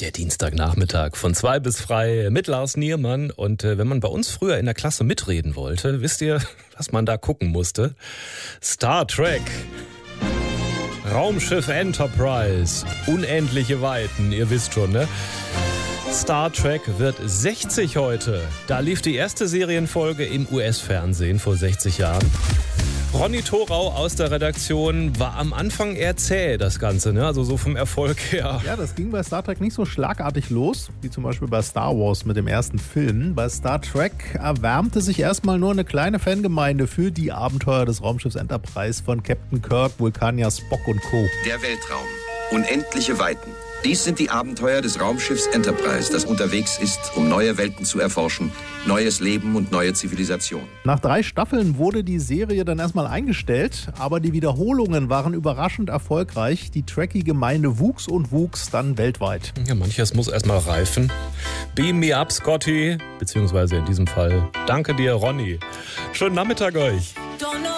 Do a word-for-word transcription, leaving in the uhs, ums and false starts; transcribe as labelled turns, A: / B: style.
A: Der Dienstagnachmittag von zwei bis frei mit Lars Niermann. Und äh, wenn man bei uns früher in der Klasse mitreden wollte, wisst ihr, was man da gucken musste? Star Trek. Raumschiff Enterprise. Unendliche Weiten, ihr wisst schon, ne? Star Trek wird sechzig heute. Da lief die erste Serienfolge im U S-Fernsehen vor sechzig Jahren. Ronny Thorau aus der Redaktion, war am Anfang eher zäh, das Ganze, ne? Also so vom Erfolg her.
B: Ja, das ging bei Star Trek nicht so schlagartig los, wie zum Beispiel bei Star Wars mit dem ersten Film. Bei Star Trek erwärmte sich erstmal nur eine kleine Fangemeinde für die Abenteuer des Raumschiffs Enterprise von Captain Kirk, Vulkanier Spock und Co.
C: Der Weltraum. Unendliche Weiten. Dies sind die Abenteuer des Raumschiffs Enterprise, das unterwegs ist, um neue Welten zu erforschen, neues Leben und neue Zivilisationen.
B: Nach drei Staffeln wurde die Serie dann erstmal eingestellt, aber die Wiederholungen waren überraschend erfolgreich. Die Trekkie-Gemeinde wuchs und wuchs dann weltweit.
A: Ja, manches muss erstmal reifen. Beam me up, Scotty, beziehungsweise in diesem Fall danke dir, Ronny. Schönen Nachmittag euch.